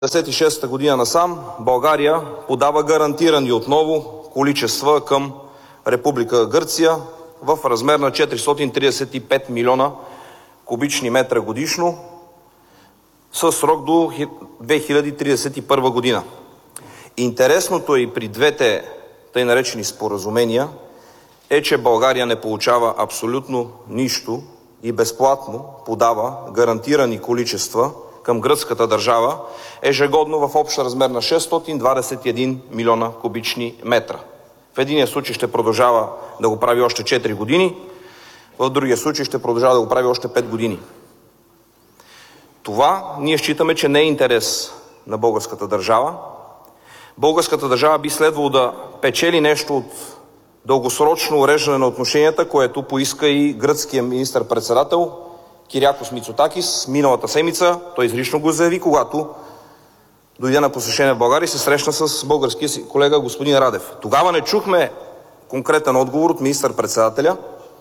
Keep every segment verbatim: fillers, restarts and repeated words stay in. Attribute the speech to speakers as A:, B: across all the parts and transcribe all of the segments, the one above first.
A: деветдесет и шеста година насам България подава гарантирани отново количества към Република Гърция в размер на четиристотин тридесет и пет милиона кубични метра годишно със срок до две хиляди тридесет и първа година. Интересното и при двете тъй наречени споразумения е, че България не получава абсолютно нищо и безплатно подава гарантирани количества към гръцката държава ежегодно в общ размер на шестстотин двадесет и един милиона кубични метра. В единия случай ще продължава да го прави още четири години, в другия случай ще продължава да го прави още пет години. Това ние считаме, че не е интерес на българската държава. Българската държава би следвало да печели нещо от дългосрочно уреждане на отношенията, което поиска и гръцкият министър-председател Кириакос Мицотакис миналата седмица. Той изрично го заяви, когато дойде на посещение в България и се срещна с българския си колега господин Радев. Тогава не чухме конкретен отговор от министър-председателя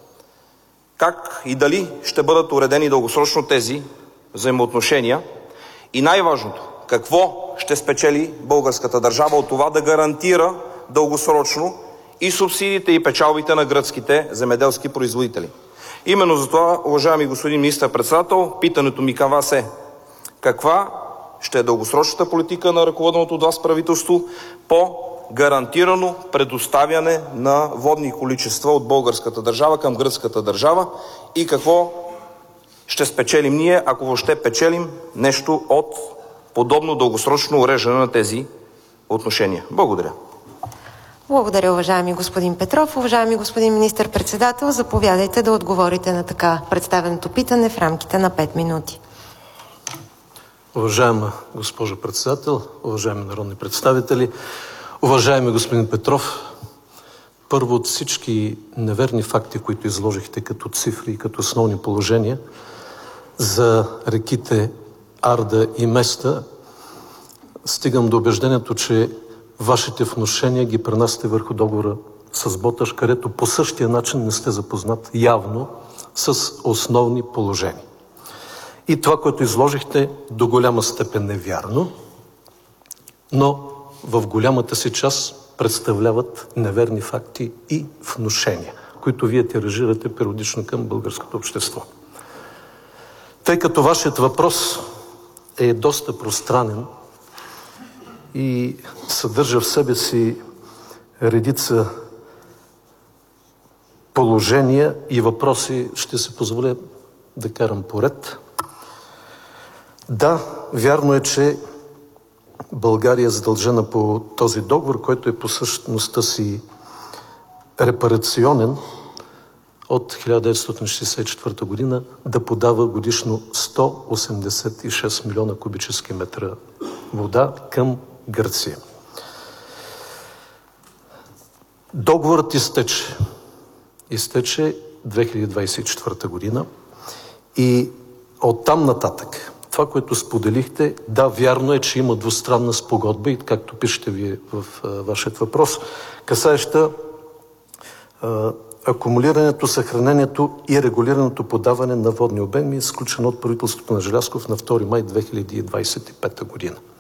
A: как и дали ще бъдат уредени дългосрочно тези взаимоотношения и най-важното, какво ще спечели българската държава от това да гарантира дългосрочно и субсидиите и печалбите на гръцките земеделски производители. Именно за това, уважаеми господин министър-председател, питането ми към вас е: каква ще е дългосрочната политика на ръководеното от вас правителство по гарантирано предоставяне на водни количества от българската държава към гръцката държава и какво ще спечелим ние, ако въобще печелим нещо от подобно дългосрочно уреждане на тези отношения? Благодаря.
B: Благодаря, уважаеми господин Петров. Уважаеми господин министър-председател, заповядайте да отговорите на така представеното питане в рамките на пет минути.
C: Уважаема госпожо председател, уважаеми народни представители, уважаеми господин Петров, първо от всички неверни факти, които изложихте като цифри и като основни положения за реките Арда и Места, стигам до убеждението, че вашите внушения ги пренасяте върху договора с Боташ, където по същия начин не сте запознат явно с основни положения. И това, което изложихте, до голяма степен е вярно, но в голямата си част представляват неверни факти и внушения, които вие тиражирате периодично към българското общество. Тъй като вашият въпрос е доста пространен и съдържа в себе си редица положения и въпроси, ще се позволя да карам поред. Да, вярно е, че България е задължена по този договор, който е по същността си репарационен от хиляда деветстотин шейсет и четвърта година, да подава годишно сто осемдесет и шест милиона кубически метра вода към Гърция. Договорът изтече. Изтече две хиляди двадесет и четвърта година и оттам нататък това, което споделихте, да, вярно е, че има двустранна спогодба и както пишете вие в а, вашият въпрос, касаеща а, акумулирането, съхранението и регулираното подаване на водни обеми, изключено от правителството на Желязков на втори май две хиляди двадесет и пета година.